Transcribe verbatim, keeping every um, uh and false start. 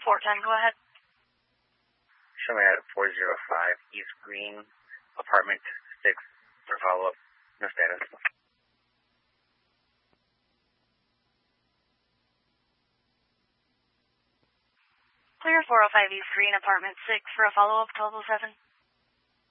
four ten, go ahead. Show me at four oh five East Green, apartment six, for follow-up. No status. Clear four oh five East Green, apartment six, for a follow-up, twelve oh seven.